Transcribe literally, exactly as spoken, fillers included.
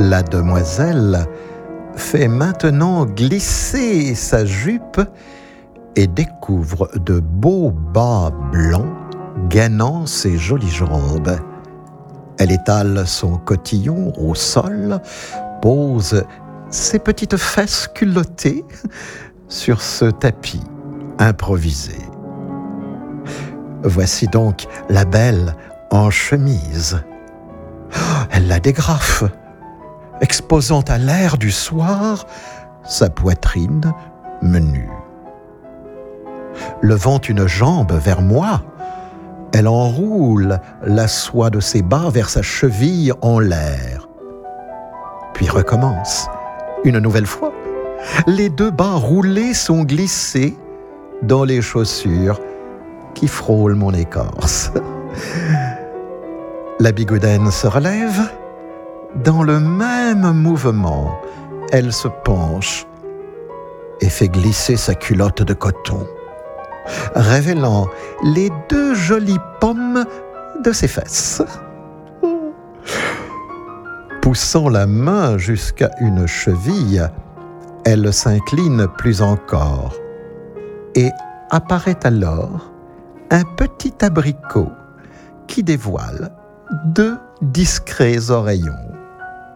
La demoiselle fait maintenant glisser sa jupe et découvre de beaux bas blancs gainant ses jolies jambes. Elle étale son cotillon au sol, pose ses petites fesses culottées sur ce tapis improvisé. Voici donc la belle en chemise. Elle la dégrafe, exposant à l'air du soir sa poitrine menue. Levant une jambe vers moi, elle enroule la soie de ses bas vers sa cheville en l'air. Puis recommence, une nouvelle fois. Les deux bas roulés sont glissés dans les chaussures qui frôlent mon écorce. La bigoudaine se relève. Dans le même mouvement, elle se penche et fait glisser sa culotte de coton, révélant les deux jolies pommes de ses fesses. Poussant la main jusqu'à une cheville, elle s'incline plus encore et apparaît alors un petit abricot qui dévoile deux discrets oreillons.